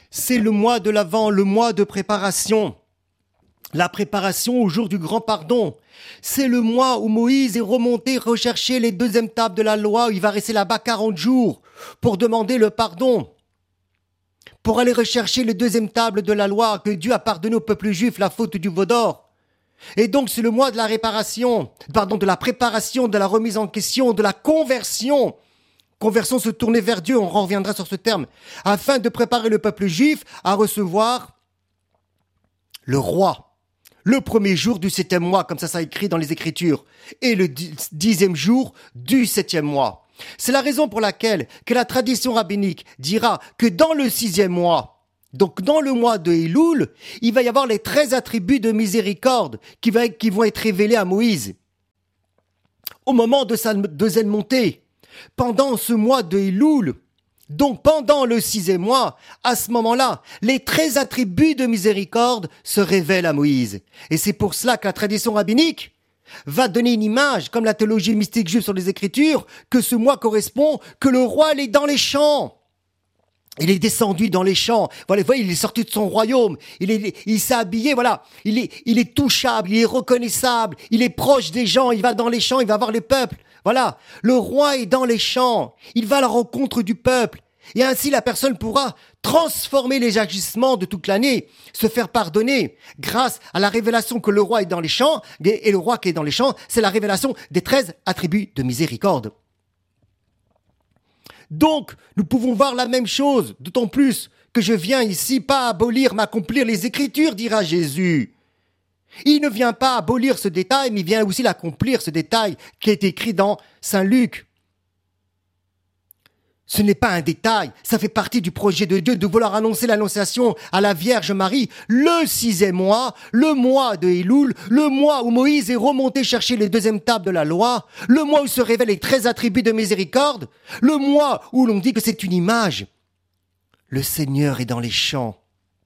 C'est le mois de l'Avent, le mois de préparation. La préparation au jour du grand pardon. C'est le mois où Moïse est remonté rechercher les deuxièmes tables de la loi, où il va rester là-bas 40 jours pour demander le pardon. Pour aller rechercher les deuxièmes tables de la loi, que Dieu a pardonné au peuple juif la faute du veau d'or. Et donc c'est le mois de la de la préparation, de la remise en question, de la conversion. Conversion, se tourner vers Dieu, on reviendra sur ce terme, afin de préparer le peuple juif à recevoir le roi. Le premier jour du 7e mois, comme ça écrit dans les Écritures, et le 10e jour du 7e mois. C'est la raison pour laquelle que la tradition rabbinique dira que dans le 6e mois, donc dans le mois de Elul, il va y avoir les 13 attributs de miséricorde qui vont être révélés à Moïse. Au moment de sa deuxième montée, pendant ce mois de Elul, donc pendant le 6e mois, à ce moment-là, les 13 attributs de miséricorde se révèlent à Moïse. Et c'est pour cela que la tradition rabbinique va donner une image, comme la théologie mystique juive sur les Écritures, que ce mois correspond, que le roi il est dans les champs. Il est descendu dans les champs. Voilà, il est sorti de son royaume. Il s'est habillé, voilà. Il est touchable, il est reconnaissable, il est proche des gens, il va dans les champs, il va voir les peuples. Voilà. Le roi est dans les champs. Il va à la rencontre du peuple. Et ainsi, la personne pourra transformer les agissements de toute l'année, se faire pardonner grâce à la révélation que le roi est dans les champs. Et le roi qui est dans les champs, c'est la révélation des 13 attributs de miséricorde. Donc, nous pouvons voir la même chose, d'autant plus que je viens ici pas abolir, mais accomplir les Écritures, dira Jésus. Il ne vient pas abolir ce détail, mais il vient aussi l'accomplir, ce détail qui est écrit dans Saint Luc. Ce n'est pas un détail, ça fait partie du projet de Dieu de vouloir annoncer l'annonciation à la Vierge Marie, le 6e mois, le mois de Elul, le mois où Moïse est remonté chercher les deuxièmes tables de la loi, le mois où se révèlent les 13 attributs de miséricorde, le mois où l'on dit que c'est une image. Le Seigneur est dans les champs.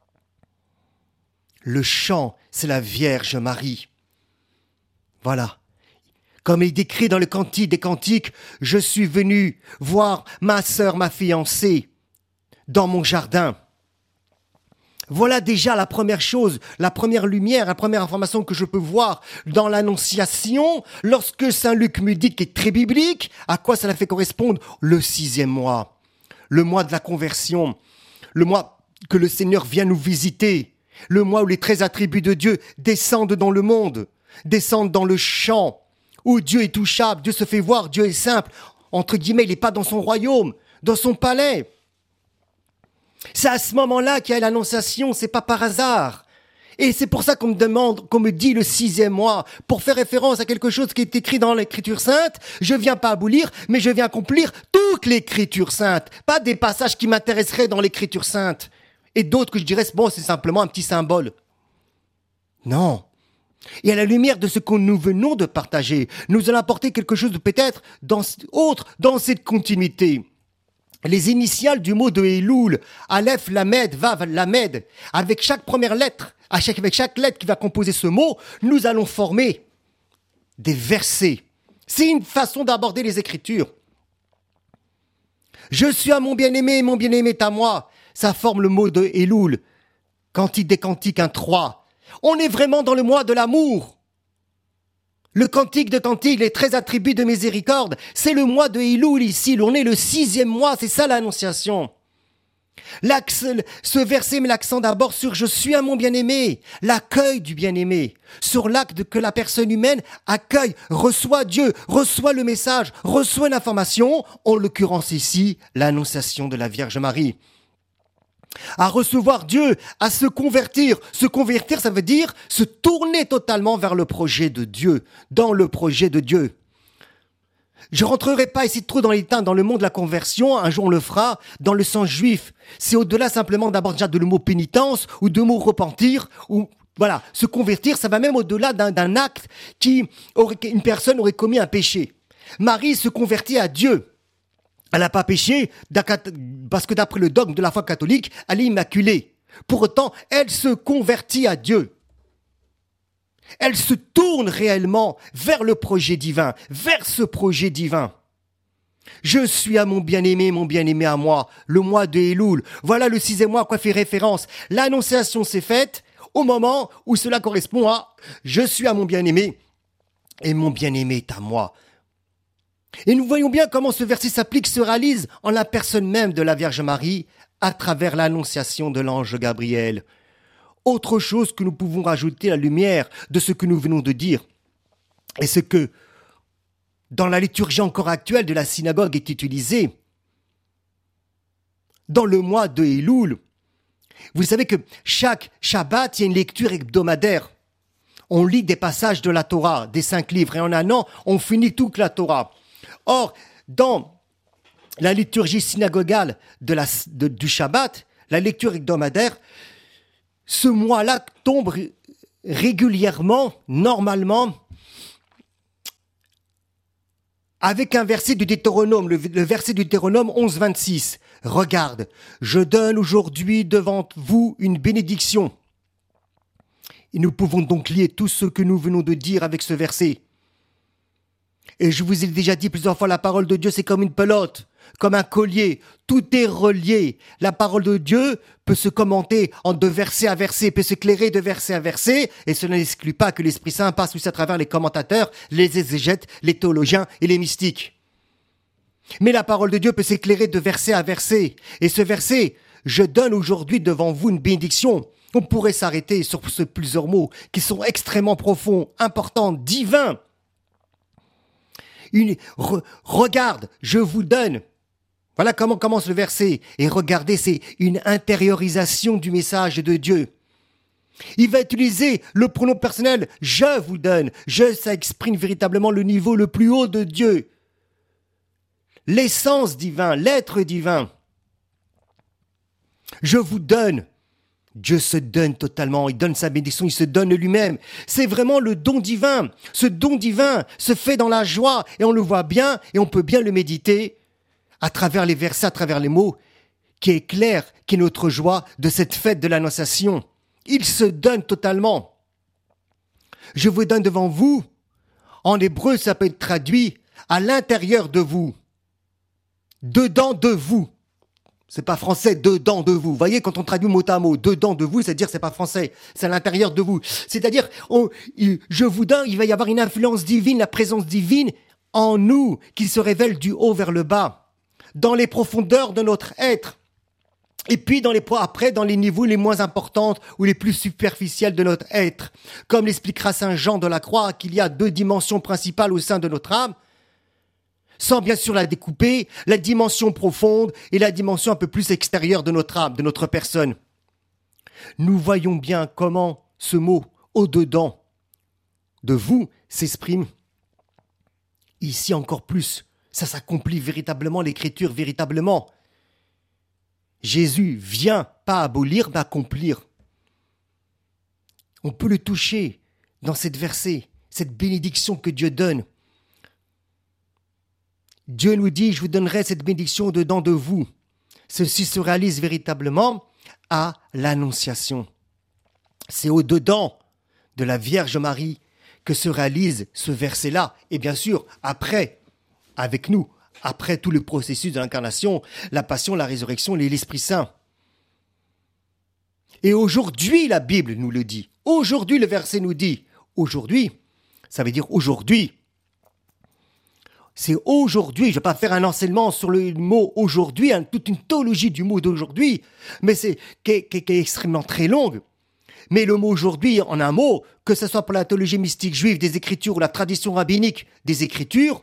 Le chant, c'est la Vierge Marie. Voilà. Comme il décrit dans le Cantique des Cantiques, je suis venu voir ma sœur, ma fiancée, dans mon jardin. Voilà déjà la première chose, la première lumière, la première information que je peux voir dans l'Annonciation, lorsque Saint Luc me dit, qui est très biblique, à quoi cela fait correspondre? Le 6e mois, le mois de la conversion, le mois que le Seigneur vient nous visiter, le mois où les 13 attributs de Dieu descendent dans le monde, descendent dans le champ, où Dieu est touchable, Dieu se fait voir, Dieu est simple. Entre guillemets, il n'est pas dans son royaume, dans son palais. C'est à ce moment-là qu'il y a l'annonciation, c'est pas par hasard. Et c'est pour ça qu'on me dit le 6e mois, pour faire référence à quelque chose qui est écrit dans l'Écriture sainte. Je viens pas abolir, mais je viens accomplir toute l'Écriture sainte. Pas des passages qui m'intéresseraient dans l'Écriture sainte. Et d'autres que je dirais, bon, c'est simplement un petit symbole. Non. Et à la lumière de ce que nous venons de partager, nous allons apporter quelque chose de peut-être autre dans cette continuité. Les initiales du mot de Elul, Aleph, Lamed, Vav, Lamed, avec chaque première lettre, avec chaque lettre qui va composer ce mot, nous allons former des versets. C'est une façon d'aborder les Écritures. Je suis à mon bien-aimé est à moi. Ça forme le mot de Elul. Cantique des Cantiques 1:3. On est vraiment dans le mois de l'amour. Le cantique de cantique, les 13 attributs de miséricorde, c'est le mois de Elul ici. On est le 6e mois, c'est ça l'annonciation. Ce verset met l'accent d'abord sur « je suis à mon bien-aimé », l'accueil du bien-aimé, sur l'acte que la personne humaine accueille, reçoit Dieu, reçoit le message, reçoit l'information, en l'occurrence ici, l'annonciation de la Vierge Marie. À recevoir Dieu, à se convertir. Se convertir, ça veut dire se tourner totalement vers le projet de Dieu, dans le projet de Dieu. Je rentrerai pas ici trop dans les détails dans le monde de la conversion, un jour on le fera, dans le sens juif. C'est au-delà simplement d'abord déjà de le mot pénitence ou de mot repentir, ou voilà, se convertir, ça va même au-delà d'un acte une personne aurait commis un péché. Marie se convertit à Dieu. Elle n'a pas péché parce que d'après le dogme de la foi catholique, elle est immaculée. Pour autant, elle se convertit à Dieu. Elle se tourne réellement vers le projet divin, vers ce projet divin. Je suis à mon bien-aimé à moi, le mois de Elul. Voilà le 6e mois à quoi fait référence. L'annonciation s'est faite au moment où cela correspond à « Je suis à mon bien-aimé et mon bien-aimé est à moi ». Et nous voyons bien comment ce verset s'applique, se réalise en la personne même de la Vierge Marie à travers l'annonciation de l'ange Gabriel. Autre chose que nous pouvons rajouter à la lumière de ce que nous venons de dire, et ce que, dans la liturgie encore actuelle de la synagogue, est utilisé, dans le mois de Elul, vous savez que chaque Shabbat, il y a une lecture hebdomadaire. On lit des passages de la Torah, des 5 livres, et en un an, on finit toute la Torah. Or, dans la liturgie synagogale du Shabbat, la lecture hebdomadaire, ce mois-là tombe régulièrement, normalement, avec un verset du Deutéronome, le verset du Deutéronome 11, 26. Regarde, je donne aujourd'hui devant vous une bénédiction. Et nous pouvons donc lier tout ce que nous venons de dire avec ce verset. Et je vous ai déjà dit plusieurs fois, la parole de Dieu, c'est comme une pelote, comme un collier. Tout est relié. La parole de Dieu peut se commenter de verset à verset, peut s'éclairer de verset à verset, et cela n'exclut pas que l'Esprit Saint passe aussi à travers les commentateurs, les exégètes, les théologiens et les mystiques. Mais la parole de Dieu peut s'éclairer de verset à verset. Et ce verset, je donne aujourd'hui devant vous une bénédiction. On pourrait s'arrêter sur ces plusieurs mots qui sont extrêmement profonds, importants, divins. Regarde, je vous donne. Voilà comment commence le verset. Et regardez, c'est une intériorisation du message de Dieu. Il va utiliser le pronom personnel « je vous donne ». Je, ça exprime véritablement le niveau le plus haut de Dieu. L'essence divine, l'être divin. Je vous donne. Dieu se donne totalement, il donne sa bénédiction, il se donne lui-même. C'est vraiment le don divin. Ce don divin se fait dans la joie et on le voit bien et on peut bien le méditer à travers les versets, à travers les mots, qui éclairent, qui est notre joie de cette fête de l'Annonciation. Il se donne totalement. Je vous donne devant vous. En hébreu, ça peut être traduit à l'intérieur de vous. Dedans de vous. C'est pas français, dedans de vous. Vous voyez, quand on traduit mot à mot, dedans de vous, c'est-à-dire c'est pas français, c'est à l'intérieur de vous. C'est-à-dire, je vous donne, il va y avoir une influence divine, la présence divine en nous, qui se révèle du haut vers le bas, dans les profondeurs de notre être. Et puis après, dans les niveaux les moins importants ou les plus superficiels de notre être. Comme l'expliquera Saint Jean de la Croix, qu'il y a 2 dimensions principales au sein de notre âme, sans bien sûr la découper, la dimension profonde et la dimension un peu plus extérieure de notre âme, de notre personne. Nous voyons bien comment ce mot « au-dedans » de vous s'exprime. Ici encore plus, ça s'accomplit véritablement, l'écriture véritablement. Jésus vient pas abolir, mais accomplir. On peut le toucher dans cette versée, cette bénédiction que Dieu donne. Dieu nous dit, je vous donnerai cette bénédiction dedans de vous. Ceci se réalise véritablement à l'Annonciation. C'est au-dedans de la Vierge Marie que se réalise ce verset-là. Et bien sûr, après, avec nous, après tout le processus de l'incarnation, la passion, la résurrection et l'Esprit Saint. Et aujourd'hui, la Bible nous le dit. Aujourd'hui, le verset nous dit. Aujourd'hui, ça veut dire aujourd'hui. C'est aujourd'hui, je ne vais pas faire un enseignement sur le mot aujourd'hui, toute une théologie du mot d'aujourd'hui, mais qui est extrêmement très longue. Mais le mot aujourd'hui, en un mot, que ce soit pour la théologie mystique juive des Écritures ou la tradition rabbinique des Écritures,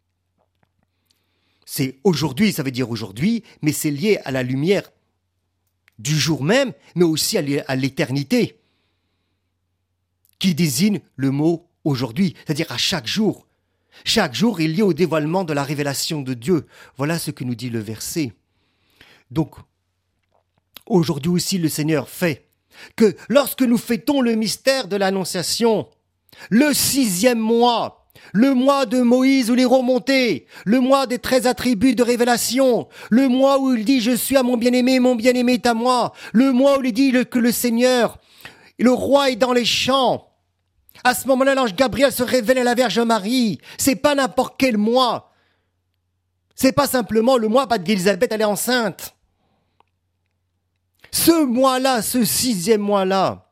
c'est aujourd'hui, ça veut dire aujourd'hui, mais c'est lié à la lumière du jour même, mais aussi à l'éternité, qui désigne le mot aujourd'hui, c'est-à-dire à chaque jour. Chaque jour est lié au dévoilement de la révélation de Dieu. Voilà ce que nous dit le verset. Donc, aujourd'hui aussi, le Seigneur fait que lorsque nous fêtons le mystère de l'Annonciation, le 6e mois, le mois de Moïse où il est remonté, le mois des 13 attributs de révélation, le mois où il dit « Je suis à mon bien-aimé est à moi », le mois où il dit que le Seigneur, le roi est dans les champs. À ce moment-là, l'ange Gabriel se révèle à la Vierge Marie. C'est pas n'importe quel mois. C'est pas simplement le mois qu'Élisabeth elle est enceinte. Ce mois-là, ce 6e mois-là,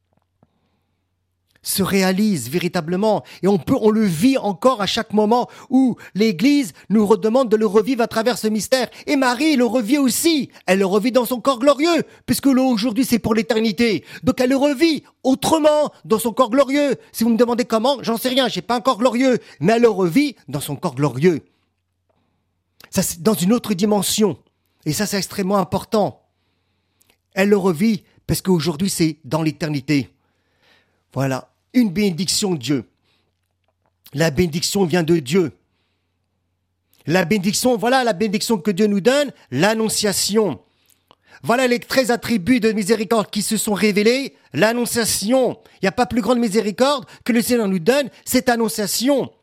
se réalise véritablement et on le vit encore à chaque moment où l'Église nous redemande de le revivre à travers ce mystère. Et Marie le revit aussi. Elle le revit dans son corps glorieux, puisque aujourd'hui c'est pour l'éternité. Donc elle le revit autrement dans son corps glorieux. Si vous me demandez comment, j'en sais rien, j'ai pas un corps glorieux, mais elle le revit dans son corps glorieux. Ça c'est dans une autre dimension. Et ça c'est extrêmement important. Elle le revit parce qu'aujourd'hui c'est dans l'éternité. Voilà, une bénédiction de Dieu. La bénédiction vient de Dieu. La bénédiction, voilà la bénédiction que Dieu nous donne, l'annonciation. Voilà les 13 attributs de miséricorde qui se sont révélés, l'annonciation. Il n'y a pas plus grande miséricorde que le Seigneur nous donne, cette annonciation.